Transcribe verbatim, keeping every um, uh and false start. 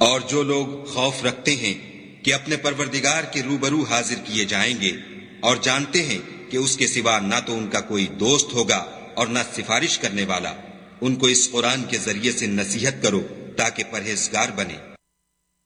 और जो लोग खौफ रखते हैं कि अपने परवरदिगार के रूबरू हाजिर किए जाएंगे और जानते हैं कि उसके सिवा ना तो उनका कोई दोस्त होगा और ना सिफारिश करने वाला, उनको इस कुरान के जरिए से नसीहत करो ताकि परहेजगार बने।